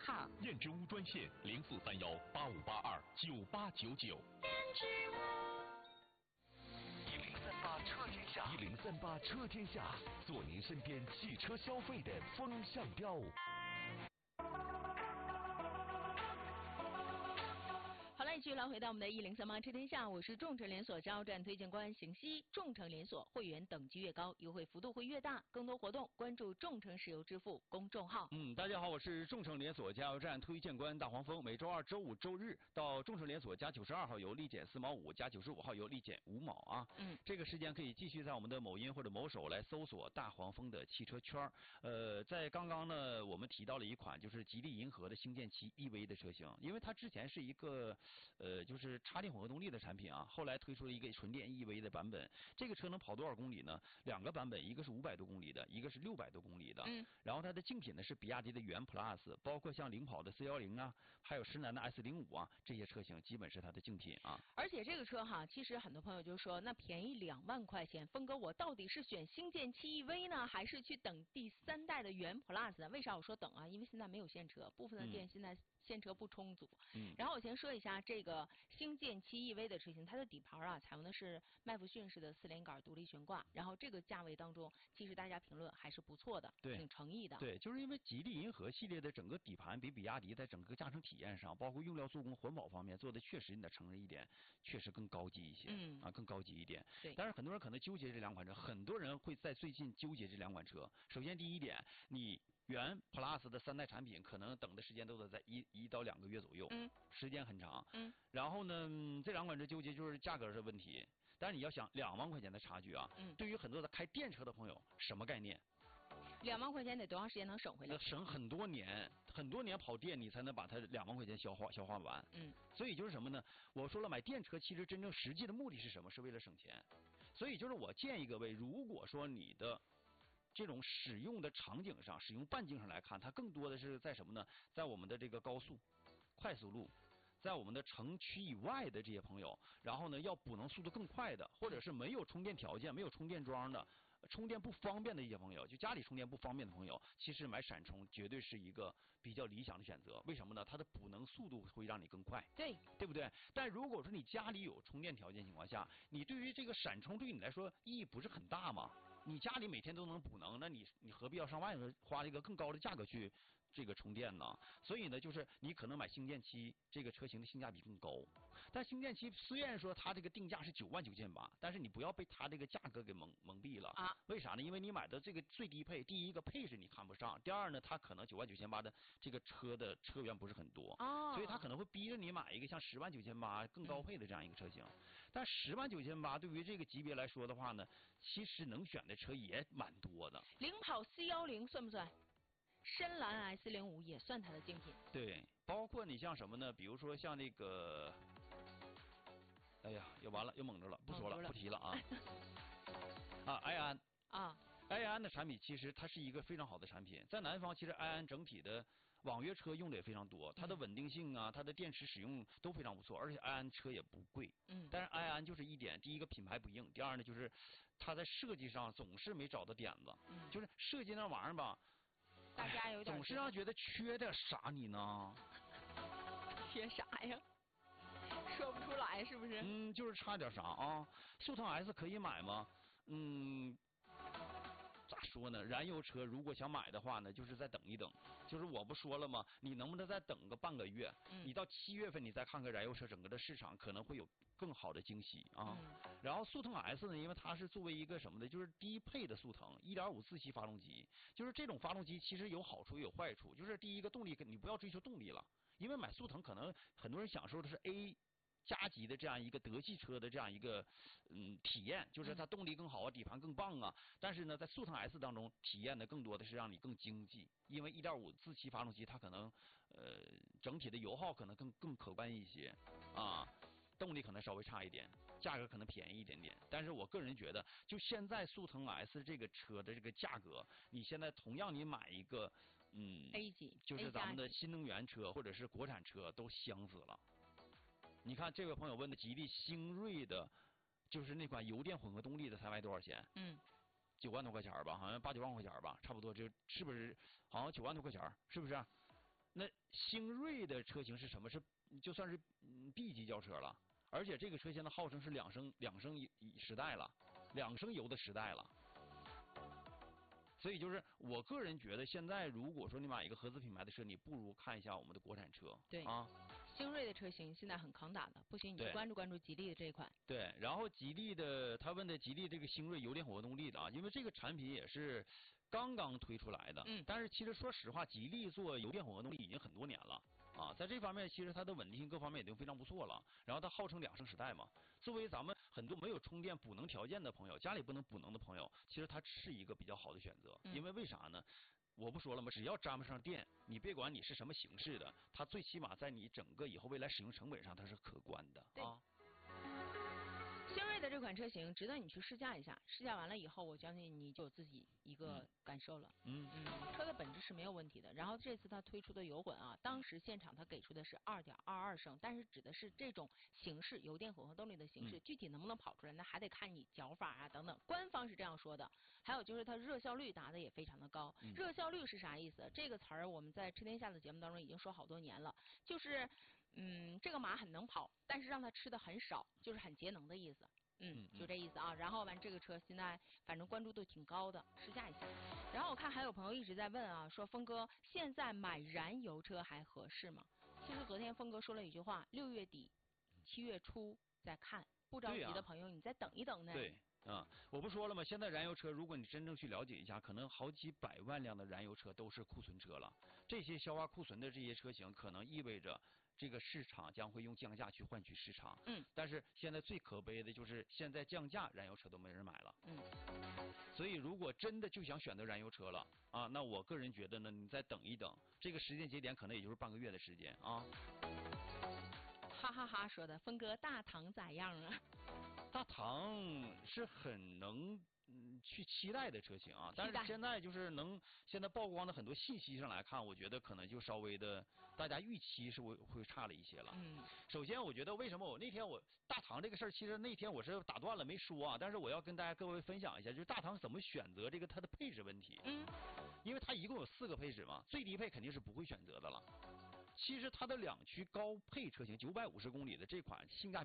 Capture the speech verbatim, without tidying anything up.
号。 燕之屋专线零四三幺八五八二九八九九。 燕之屋。 一零三八车天下，一零三八车天下，做您身边汽车消费的风向标。 好了，继续来回到我们的一零三八车天下，我是众诚连锁加油站推荐官邢西。众诚连锁会员等级越高，优惠幅度会越大。更多活动关注众诚石油支付公众号。 嗯，大家好，我是众诚连锁加油站推荐官大黄蜂。每周二、周五、周日到众诚连锁加九十二号油立减四毛五，加九十五号油立减五毛啊。 嗯， 这个时间可以继续在我们的某音或者某手来搜索大黄蜂的汽车圈。呃，在刚刚呢，我们提到了一款就是吉利银河的星舰七 E V 的车型，因为它之前是一个呃就是插电混合动力的产品啊，后来推出了一个纯电 E V 的版本。这个车能跑多少公里呢？两个版本，一个是五百多公里的，一个是六百多公里的。 嗯。 然后它的竞品呢是比亚迪的元 Plus， 包括像领跑的 C 一零啊，还有石南的 S 零五啊，这些车型基本是它的竞品啊。 而且这个车哈，其实很多朋友就说，那便宜两万块钱，峰哥我到底是选星舰七 E V 呢，还是去等第三代的元 Plus 呢？为啥我说等啊？因为现在没有现车，部分的店现在现车不充足。 嗯。 然后我先说一下这个星舰七 E V 的车型，它的底盘啊采用的是麦弗逊式的四连杆独立悬挂，然后这个价位当中，其实大家评论还是不错的， 对， 挺诚意的。 对，就是因为吉利银河系列的整个底盘比比亚迪在整个驾乘体验上，包括用料、做工、环保方面做的确实，你得承认一点，确实更高级一些。 嗯。 啊，更高级一点。 对。 但是很多人可能纠结这两款车，很多人会在最近纠结这两款车。首先第一点，你元 Plus 的三代产品可能等的时间都得在一一到两个月左右， 嗯， 时间很长。 嗯。 然后呢，这两款车纠结就是价格的问题。但是你要想两万块钱的差距啊， 嗯， 对于很多的开电车的朋友，什么概念？ 两万块钱得多长时间能省回来？ 省很多年，很多年跑电你才能把它两万块钱消化消化完。 嗯， 所以就是什么呢？我说了，买电车其实真正实际的目的是什么？是为了省钱。所以就是我建议各位，如果说你的这种使用的场景上、使用半径上来看，它更多的是在什么呢？在我们的这个高速、快速路。在我们的城区以外的这些朋友，然后呢，要补能速度更快的，或者是没有充电条件、没有充电桩的，充电不方便的一些朋友，就家里充电不方便的朋友，其实买闪充绝对是一个比较理想的选择。为什么呢？它的补能速度会让你更快， 对， 对不对？但如果说你家里有充电条件情况下，你对于这个闪充对你来说意义不是很大嘛？你家里每天都能补能，那你你何必要上外头花一个更高的价格去这个充电呢？所以呢，就是你可能买星舰七这个车型的性价比更高。但星舰七虽然说它这个定价是九万九千八，但是你不要被它这个价格给蒙蒙蔽了啊！ 为啥呢？因为你买的这个最低配，第一个配置你看不上，第二呢，它可能九万九千八的这个车的车源不是很多， 哦， 所以它可能会逼着你买一个像十万九千八更高配的这样一个车型。嗯、但十万九千八对于这个级别来说的话呢，其实能选的车也蛮多的。 领跑 C 一零算不算？深蓝 S 零五也算它的竞品。 对，包括你像什么呢？比如说像那个，哎呀，又完了，又蒙着了，不说了，不提了啊。啊，埃安啊， 埃安的产品其实它是一个非常好的产品，在南方其实埃安整体的网约车用的也非常多，它的稳定性啊，它的电池使用都非常不错，而且埃安车也不贵。 嗯。 但是埃安就是一点，第一个品牌不硬，第二呢就是它在设计上总是没找到点子， 嗯， 就是设计那玩意儿吧。 大家有点总是让觉得缺点啥你呢？ 缺啥呀？说不出来是不是？ 嗯，就是差点啥啊？速腾 S 可以买吗？嗯，咋说呢？燃油车如果想买的话呢，就是再等一等。就是我不说了吗？你能不能再等个半个月？ 嗯、 你到七月份你再看看燃油车整个的市场可能会有更好的惊喜啊。 嗯、 然后速腾 S 呢，因为它是作为一个什么的，就是低配的速腾 一点五 自吸发动机，就是这种发动机其实有好处也有坏处。就是第一个动力，你不要追求动力了，因为买速腾可能很多人享受的是 A。加级的这样一个德系车的这样一个嗯体验，就是它动力更好啊，底盘更棒啊。但是呢，在速腾 S 当中体验的更多的是让你更经济，因为 一点五 自吸发动机它可能呃整体的油耗可能更更可观一些啊。动力可能稍微差一点，价格可能便宜一点点，但是我个人觉得，就现在速腾 S 这个车的这个价格，你现在同样你买一个嗯 A 级， 就是咱们的新能源车或者是国产车都香死了。你看这位朋友问的吉利星瑞的，就是那款油电混合动力的才卖多少钱？ 嗯， 九万多块钱吧，好像八九万块钱吧，差不多，就是不是好像九万多块钱，是不是？ 那星锐的车型是什么？是就算是嗯 B 级轿车了，而且这个车现在号称是两升两升时代了，两升油的时代了。所以就是我个人觉得，现在如果说你买一个合资品牌的车，你不如看一下我们的国产车。 对啊， 星锐的车型现在很抗打的，不行你就关注关注吉利的这一款。 对，然后吉利的他问的吉利这个星锐油电混合动力的啊，因为这个产品也是刚刚推出来的。 嗯。 但是其实说实话，吉利做油电混合动力已经很多年了。啊，在这方面其实它的稳定性各方面已经非常不错了。然后它号称两升时代嘛，作为咱们很多没有充电补能条件的朋友，家里不能补能的朋友，其实它是一个比较好的选择。 嗯、 因为为啥呢？我不说了吗？只要沾不上电，你别管你是什么形式的，它最起码在你整个以后未来使用成本上它是可观的啊。 星锐的这款车型值得你去试驾一下，试驾完了以后，我相信你就有自己一个感受了。 嗯嗯，车的本质是没有问题的。然后这次它推出的油混啊，当时现场它给出的是二点二二升，但是指的是这种形式油电混合动力的形式， 嗯、 具体能不能跑出来，那还得看你脚法啊等等。官方是这样说的。还有就是它热效率达的也非常的高。 嗯、 热效率是啥意思？这个词儿我们在吃天下的节目当中已经说好多年了，就是嗯这个马很能跑，但是让它吃的很少，就是很节能的意思。嗯，就这意思啊。然后完这个车现在反正关注度挺高的，试驾一下。然后我看还有朋友一直在问啊，说峰哥现在买燃油车还合适吗？其实昨天峰哥说了一句话，六月底、七月初再看，不着急的朋友、啊、你再等一等呢。 对。啊、嗯，我不说了吗？现在燃油车，如果你真正去了解一下，可能好几百万辆的燃油车都是库存车了。这些消化库存的这些车型，可能意味着这个市场将会用降价去换取市场。 嗯。 但是现在最可悲的就是现在降价燃油车都没人买了。 嗯。 所以如果真的就想选择燃油车了啊，那我个人觉得呢，你再等一等，这个时间节点可能也就是半个月的时间啊。 哈哈哈，说的峰哥大唐咋样啊？ 大唐是很能嗯去期待的车型啊，但是现在就是能现在曝光的很多信息上来看，我觉得可能就稍微的大家预期是会会差了一些了。 嗯， 首先我觉得为什么我那天我大唐这个事儿，其实那天我是打断了没说啊，但是我要跟大家各位分享一下，就是大唐怎么选择这个它的配置问题。 嗯， 因为它一共有四个配置嘛，最低配肯定是不会选择的了。其实它的两驱高配车型九百五十公里的这款性价比